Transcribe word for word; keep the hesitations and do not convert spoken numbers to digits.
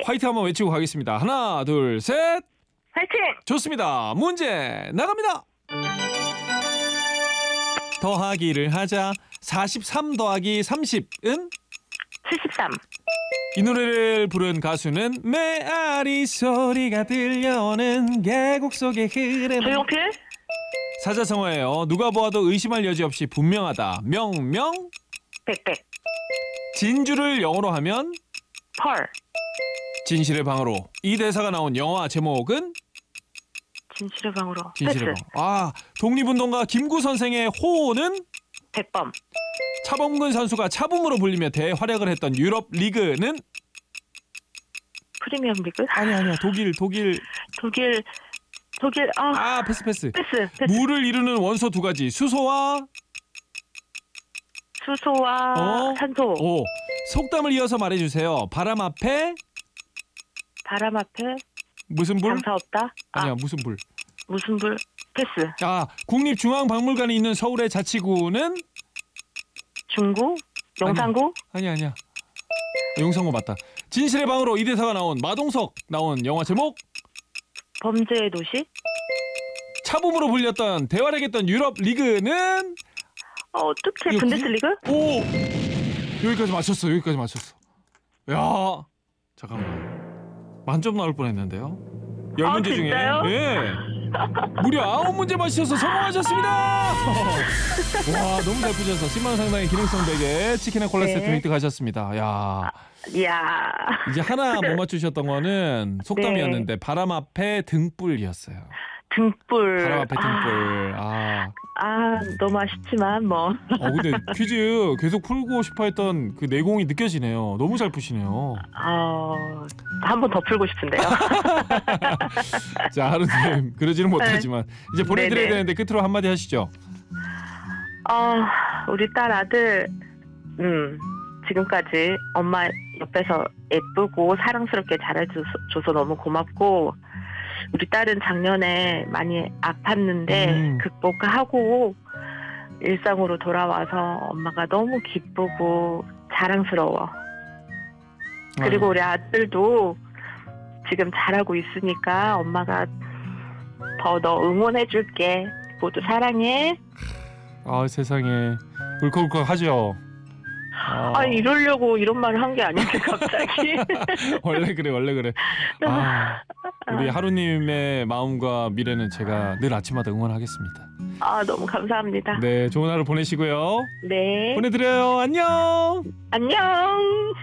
화이팅 한번 외치고 가겠습니다. 하나, 둘, 셋. 화이팅! 좋습니다. 문제 나갑니다. 더하기를 하자. 사십삼 더하기 삼십은? 칠십삼. 이 노래를 부른 가수는 메아리 소리가 들려오는 계곡 속의 흐름. 조용필? 사자성어예요. 누가 보아도 의심할 여지 없이 분명하다. 명명. 백백. 진주를 영어로 하면? 펄. 진실의 방으로. 이 대사가 나온 영화 제목은? 진실의 방으로. 진실의 패스. 방. 아, 독립운동가 김구 선생의 호는? 백범. 차범근 선수가 차붐으로 불리며 대활약을 했던 유럽 리그는? 프리미엄 리그? 아니 아니야. 독일 독일. 독일. 독일. 아, 아, 패스 패스. 패스. 패스. 물을 이루는 원소 두 가지. 수소와 수소와 어? 산소. 오. 속담을 이어서 말해주세요. 바람 앞에 바람 앞에 무슨 불? 장사 없다. 아니야 아, 무슨 불? 무슨 불? 패스. 아, 국립중앙박물관이 있는 서울의 자치구는? 중구? 영산구? 아니야 아니야. 용성구 맞다. 진실의 방으로 이 대사가 나온 마동석 나온 영화 제목? 범죄의 도시? 차붐으로 불렸던 대활약했던 유럽 리그는? 어, 어떻게 이거 분데스리그? 오! 여기까지 맞췄어. 여기까지 맞췄어. 야, 잠깐만. 만점 나올 뻔했는데요. 열 아, 문제 중에. 진짜요? 예. 무려 아홉 문제 맞히셔서 성공하셨습니다. 와, 너무 잘 푸셔서 십만 원 상당의 기능성 베개 치킨과 콜라 네. 세트 획득 하셨습니다. 야, 이야. 이제 하나 못 맞추셨던 거는 속담이었는데 바람 앞에 등불이었어요. 등불. 바람 앞에 등불. 아, 아, 너무 아쉽지만 뭐. 어 근데 퀴즈 계속 풀고 싶어했던 그 내공이 느껴지네요. 너무 잘 푸시네요. 어, 한 번 더 풀고 싶은데요. 자, 하루님 그러지는 못하지만 이제 보내드려야 네네. 되는데 끝으로 한마디 하시죠. 어, 우리 딸 아들, 음, 지금까지 엄마 옆에서 예쁘고 사랑스럽게 잘해줘서 너무 고맙고, 우리 딸은 작년에 많이 아팠는데 음. 극복하고 일상으로 돌아와서 엄마가 너무 기쁘고 자랑스러워. 그리고 우리 아들도 지금 잘하고 있으니까 엄마가 더 너 응원해줄게. 모두 사랑해. 아, 세상에 울컥울컥 하죠. 아, 아, 이러려고 이런 말을 한 게 아닌데 갑자기. 원래 그래 원래 그래. 아, 우리 하루님의 마음과 미래는 제가 늘 아침마다 응원하겠습니다. 아, 너무 감사합니다. 네, 좋은 하루 보내시고요. 네. 보내드려요. 안녕. 안녕.